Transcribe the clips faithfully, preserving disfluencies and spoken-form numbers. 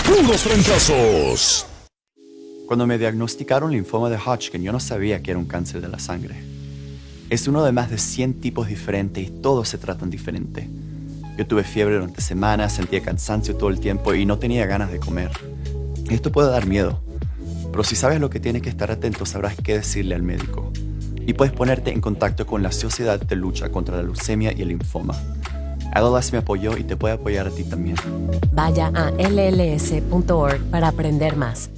Puros trancazos. Cuando me diagnosticaron linfoma de Hodgkin, yo no sabía que era un cáncer de la sangre. Es uno de más de cien tipos diferentes y todos se tratan diferente. Yo tuve fiebre durante semanas, sentía cansancio todo el tiempo y no tenía ganas de comer. Esto puede dar miedo, pero si sabes lo que tienes que estar atento, sabrás qué decirle al médico. Y puedes ponerte en contacto con la Sociedad de Lucha contra la Leucemia y el Linfoma. L L S me apoyó y te puede apoyar a ti también. Vaya a L L S punto org para aprender más.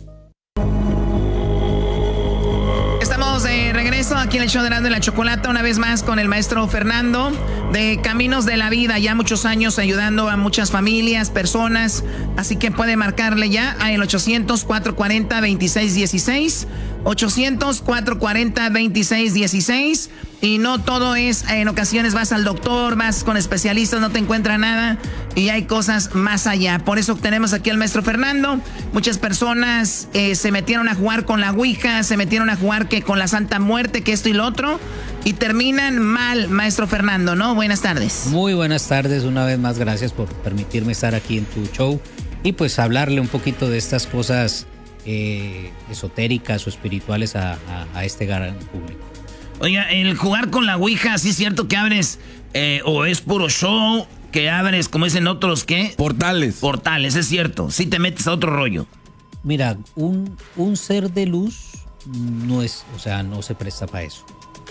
Estamos de regreso aquí en el show de Erasmo y la Chocolata, una vez más con el maestro Fernando de Caminos de la Vida, ya muchos años ayudando a muchas familias, personas, así que puede marcarle ya a el ochocientos, cuatrocientos cuarenta, veintiséis dieciséis, ochocientos, cuatrocientos cuarenta, veintiséis dieciséis. Y no todo es, en ocasiones vas al doctor, vas con especialistas, no te encuentra nada y hay cosas más allá. Por eso tenemos aquí al maestro Fernando. Muchas personas eh, se metieron a jugar con la Ouija, se metieron a jugar que con la Santa Muerte, que esto y lo otro, y terminan mal, maestro Fernando, ¿no? Buenas tardes. Muy buenas tardes, una vez más, gracias por permitirme estar aquí en tu show y pues hablarle un poquito de estas cosas eh, esotéricas o espirituales a, a, a este gran público. Oiga, el jugar con la Ouija, ¿sí es cierto que abres eh, o es puro show, que abres, como dicen otros, ¿qué? Portales. Portales, es cierto, sí te metes a otro rollo. Mira, un, un ser de luz no es, o sea, no se presta para eso,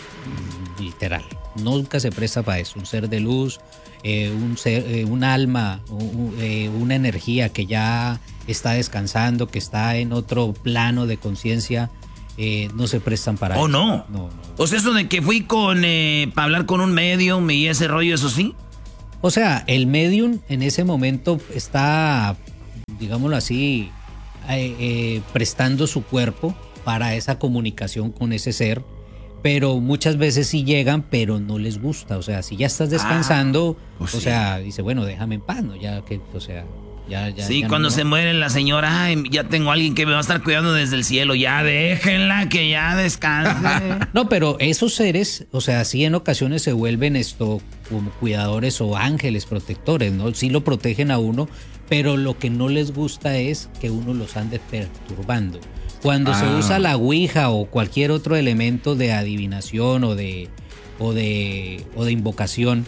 literal, nunca se presta para eso. Un ser de luz, eh, un, ser, eh, un alma, un, eh, una energía que ya está descansando, que está en otro plano de conciencia, Eh, no se prestan para ¿Oh, eso. no? No, no. O sea, eso de que fui con eh, para hablar con un medium y ese rollo, ¿eso sí? O sea, el medium en ese momento está, digámoslo así, eh, eh, prestando su cuerpo para esa comunicación con ese ser, pero muchas veces sí llegan, pero no les gusta. O sea, si ya estás descansando, ah, pues o sí. sea, dice, bueno, déjame en paz, ¿no? Ya que, o sea... Ya, ya, sí, ya cuando no, se muere la señora, ay, ya tengo a alguien que me va a estar cuidando desde el cielo, ya déjenla que ya descanse. No, pero esos seres, o sea, sí en ocasiones se vuelven esto como cuidadores o ángeles protectores, ¿no? Sí lo protegen a uno, pero lo que no les gusta es que uno los ande perturbando. Cuando ah. se usa la Ouija o cualquier otro elemento de adivinación o de, o de, o de invocación,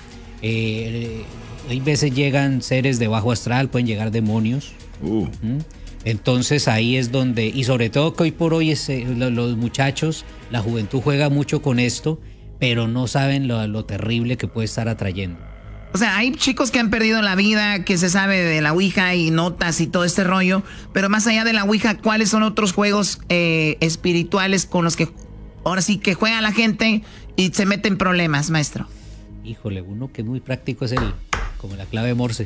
eh, hay veces llegan seres de bajo astral, pueden llegar demonios. Uh. ¿Mm? Entonces ahí es donde, y sobre todo que hoy por hoy es, eh, lo, los muchachos, la juventud juega mucho con esto, pero no saben lo, lo terrible que puede estar atrayendo. O sea, hay chicos que han perdido la vida, que se sabe de la Ouija y notas y todo este rollo, pero más allá de la Ouija, ¿cuáles son otros juegos eh, espirituales con los que ahora sí que juega la gente y se mete en problemas, maestro? Híjole, uno que es muy práctico es el... como la clave Morse.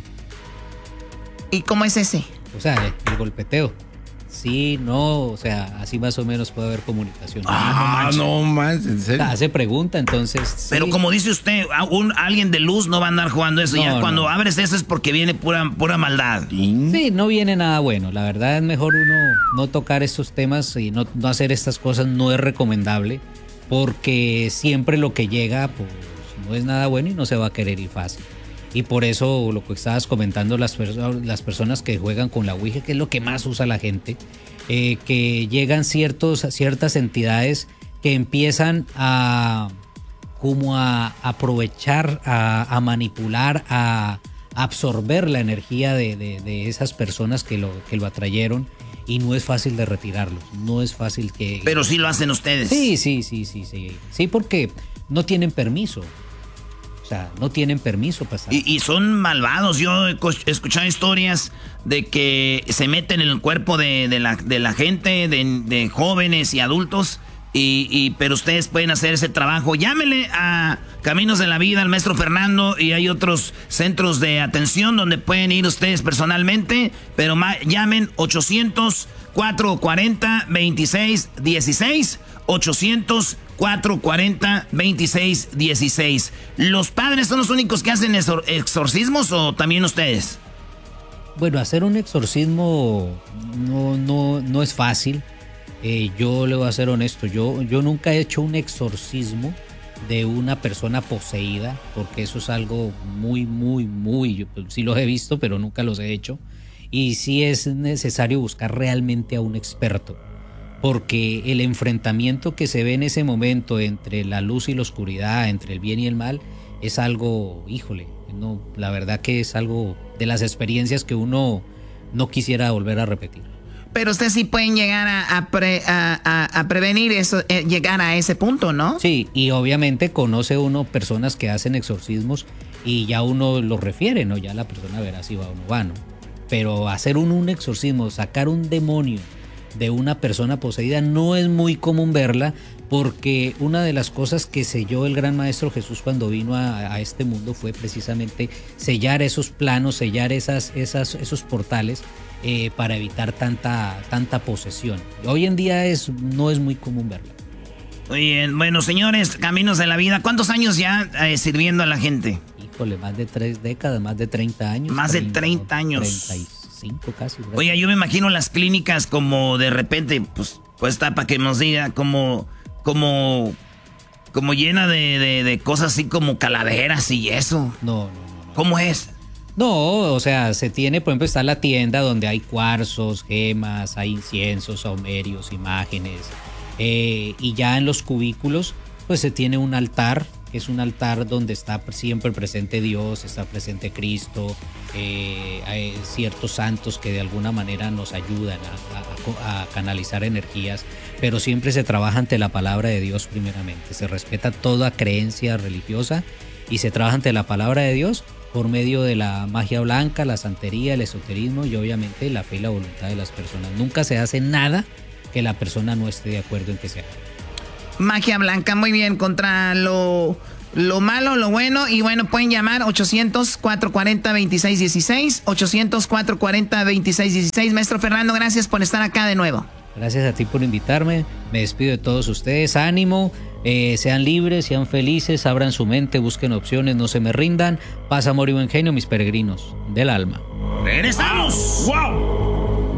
¿Y cómo es ese? O sea, el, el golpeteo. Sí, no, o sea, así más o menos puede haber comunicación. Ah, no más, en serio. Hace pregunta, entonces. Pero sí. Como dice usted, un, alguien de luz no va a andar jugando eso. No, ya cuando no. abres eso es porque viene pura, pura maldad. Sí, no viene nada bueno. La verdad es mejor uno no tocar estos temas y no, no hacer estas cosas, no es recomendable, porque siempre lo que llega, pues no es nada bueno y no se va a querer ir fácil. Y por eso lo que estabas comentando, las, perso- las personas que juegan con la Ouija, que es lo que más usa la gente, eh, que llegan ciertos, ciertas entidades que empiezan a como a aprovechar, a, a manipular, a absorber la energía de, de, de esas personas que lo, que lo atrayeron, y no es fácil de retirarlos, no es fácil que... Pero sí lo hacen ustedes. Sí, sí, sí, sí, sí, sí, porque no tienen permiso. O sea, no tienen permiso para estar. Y, y son malvados. Yo he escuchado historias de que se meten en el cuerpo de, de, la, de la gente, de, de jóvenes y adultos. Y, y, pero ustedes pueden hacer ese trabajo. Llámenle a Caminos de la Vida, al maestro Fernando, y hay otros centros de atención donde pueden ir ustedes personalmente. Pero ma- llamen ochocientos, cuatrocientos cuarenta, veintiséis dieciséis. ochocientos, cuatrocientos cuarenta, veintiséis dieciséis. ¿Los padres son los únicos que hacen exor- exorcismos o también ustedes? Bueno, hacer un exorcismo no, no, no es fácil. Eh, yo le voy a ser honesto, yo, yo nunca he hecho un exorcismo de una persona poseída, porque eso es algo muy, muy, muy, yo sí los he visto, pero nunca los he hecho. y sí es necesario buscar realmente a un experto, porque el enfrentamiento que se ve en ese momento entre la luz y la oscuridad, entre el bien y el mal, es algo, híjole, no, la verdad que es algo de las experiencias que uno no quisiera volver a repetir. Pero ustedes sí pueden llegar a, a, pre, a, a, a prevenir eso, eh, llegar a ese punto, ¿no? Sí, y obviamente conoce uno personas que hacen exorcismos y ya uno los refiere, ¿no? Ya la persona verá si va o no va, ¿no? Pero hacer un, un exorcismo, sacar un demonio de una persona poseída no es muy común verla, porque una de las cosas que selló el gran maestro Jesús cuando vino a, a este mundo fue precisamente sellar esos planos, sellar esas, esas, esos portales eh, para evitar tanta, tanta posesión. Hoy en día es, no es muy común verla. Muy bien, bueno señores, Caminos de la Vida, ¿cuántos años ya eh, sirviendo a la gente? Híjole, más de tres décadas, más de treinta años. Más de treinta años. treinta y cinco casi. ¿Verdad? Oye, yo me imagino las clínicas como de repente, pues, pues está para que nos diga como, como, como llena de, de, de cosas así como calaveras y eso. No, no, no, no. ¿Cómo es? No, o sea, se tiene, por ejemplo, está la tienda donde hay cuarzos, gemas, hay inciensos, saumerios, imágenes. Eh, y ya en los cubículos, pues se tiene un altar, que es un altar donde está siempre presente Dios, está presente Cristo, eh, hay ciertos santos que de alguna manera nos ayudan a, a, a canalizar energías, pero siempre se trabaja ante la palabra de Dios primeramente, se respeta toda creencia religiosa y se trabaja ante la palabra de Dios por medio de la magia blanca, la santería, el esoterismo y obviamente la fe y la voluntad de las personas. Nunca se hace nada que la persona no esté de acuerdo en que se haga. Magia blanca, muy bien, contra lo, lo malo, lo bueno. Y bueno, pueden llamar ochocientos, cuatrocientos cuarenta, veintiséis dieciséis, ochocientos, cuatrocientos cuarenta, veintiséis dieciséis. Maestro Fernando, gracias por estar acá de nuevo. Gracias a ti por invitarme, me despido de todos ustedes, ánimo, eh, sean libres, sean felices, abran su mente, busquen opciones, no se me rindan, paz, amor y buen genio, mis peregrinos del alma. ¡Regresamos! ¡Wow!